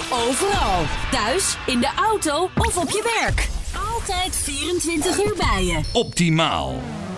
Overal. Thuis, in de auto of op je werk. Altijd 24 uur bij je. Optimaal.